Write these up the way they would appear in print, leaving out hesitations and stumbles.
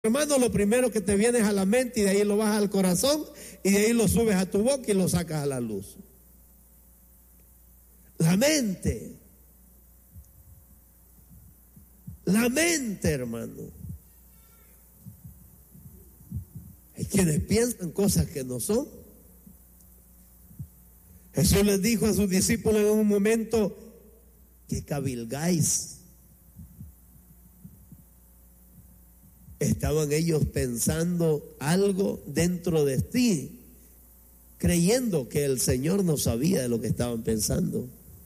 Hermano, lo primero que te viene es a la mente y de ahí lo bajas al corazón y de ahí lo subes a tu boca y lo sacas a la luz. La mente. La mente, hermano. Hay quienes piensan cosas que no son. Jesús les dijo a sus discípulos en un momento: que cabilgáis. Estaban ellos pensando algo dentro de ti, creyendo que el Señor no sabía de lo que estaban pensando.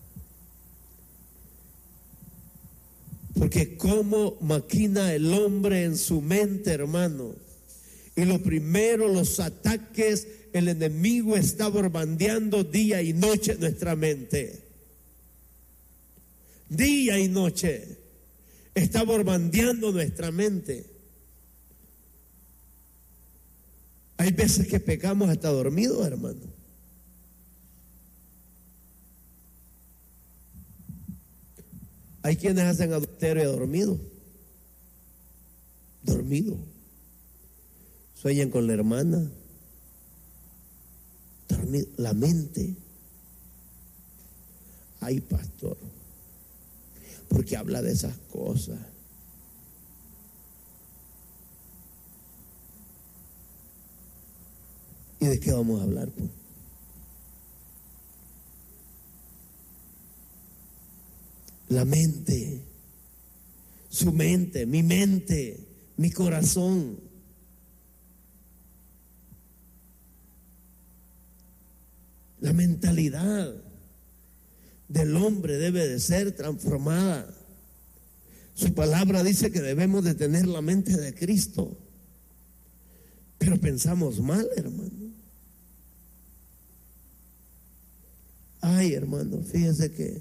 Porque cómo maquina el hombre en su mente, hermano. Y lo primero, los ataques, el enemigo está bombardeando día y noche nuestra mente. Día y noche está bombardeando nuestra mente. Hay veces que pecamos hasta dormidos, hermano. Hay quienes hacen adulterio dormido. Dormido. Sueñan con la hermana. Dormido. La mente. Ay, pastor, ¿por qué habla de esas cosas? ¿Y de qué vamos a hablar, pues? La mente, su mente, mi corazón. La mentalidad del hombre debe de ser transformada. Su palabra dice que debemos de tener la mente de Cristo. Pero pensamos mal, hermano. Ay, hermano, fíjese que,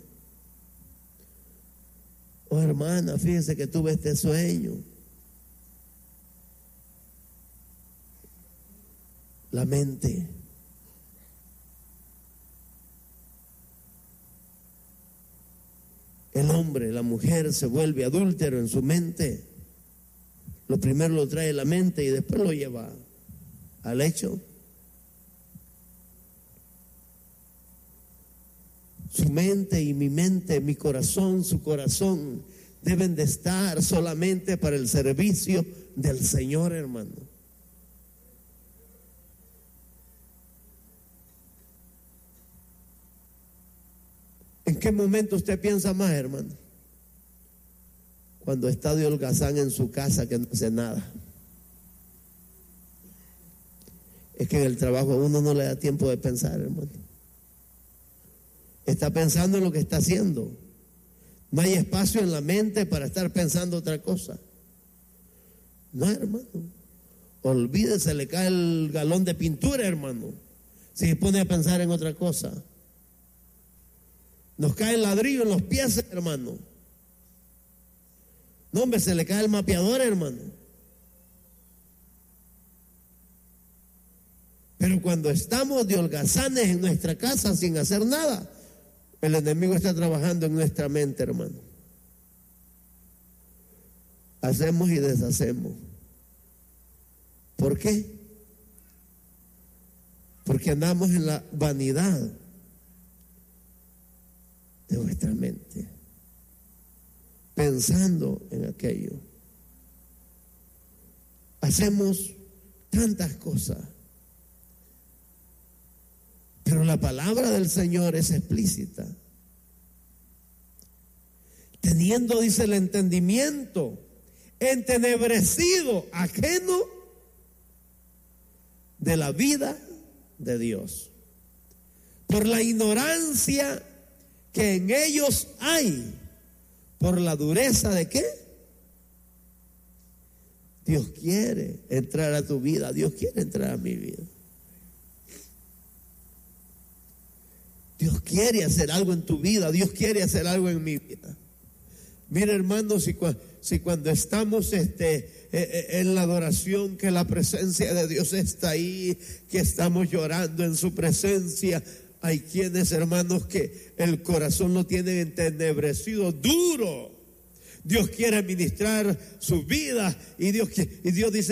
oh hermana, fíjese que tuve este sueño. La mente. El hombre, la mujer se vuelve adúltero en su mente. Lo primero lo trae la mente y después lo lleva al hecho. Su mente y mi mente, mi corazón, su corazón deben de estar solamente para el servicio del Señor, hermano. ¿En qué momento usted piensa más, hermano? Cuando está de holgazán en su casa que no hace nada. Es que en el trabajo a uno no le da tiempo de pensar, hermano. Está pensando en lo que está haciendo. No hay espacio en la mente para estar pensando otra cosa. No, hermano. Olvídese, le cae el galón de pintura, hermano, si se pone a pensar en otra cosa. Nos cae el ladrillo en los pies, hermano. No, hombre, se le cae el mapeador, hermano. Pero cuando estamos de holgazanes en nuestra casa sin hacer nada, el enemigo está trabajando en nuestra mente, hermano. Hacemos y deshacemos. ¿Por qué? Porque andamos en la vanidad de nuestra mente, pensando en aquello. Hacemos tantas cosas, pero la palabra del Señor es explícita. Teniendo, dice, el entendimiento entenebrecido, ajeno de la vida de Dios, por la ignorancia que en ellos hay, por la dureza de ¿qué? Dios quiere entrar a tu vida, Dios quiere entrar a mi vida. Dios quiere hacer algo en tu vida, Dios quiere hacer algo en mi vida. Mira, hermano, si cuando estamos en la adoración, que la presencia de Dios está ahí, que estamos llorando en su presencia, hay quienes, hermanos, que el corazón lo tienen entenebrecido, duro. Dios quiere ministrar su vida y Dios dice: